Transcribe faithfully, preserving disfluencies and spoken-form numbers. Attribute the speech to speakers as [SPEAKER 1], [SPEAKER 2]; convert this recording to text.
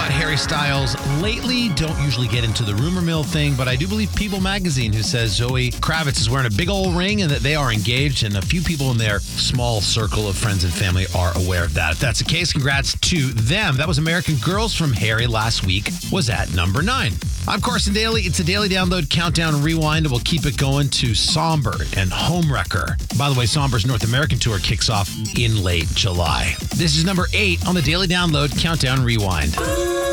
[SPEAKER 1] about Harry Styles lately. Don't usually get into the rumor mill thing, but I do believe People Magazine, who says Zoe Kravitz is wearing a big old ring and that they are engaged, and a few people in their small circle of friends and family are aware of that. If that's the case, congrats to them. That was American Girls from Harry last week, was at number nine. I'm Carson Daly. It's a daily download, countdown, and rewind, and we'll keep it going to Somber and Homewrecker. By the way, Somber's North American tour kicks off in late July. This is number eight on the daily download, countdown, rewind.